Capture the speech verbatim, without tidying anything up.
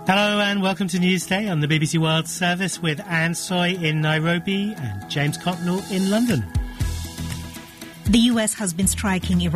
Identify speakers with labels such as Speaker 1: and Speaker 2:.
Speaker 1: Hello and welcome to Newsday on the B B C World Service with Anne Soy in Nairobi and James Cotnell in London.
Speaker 2: The U S has been striking Iran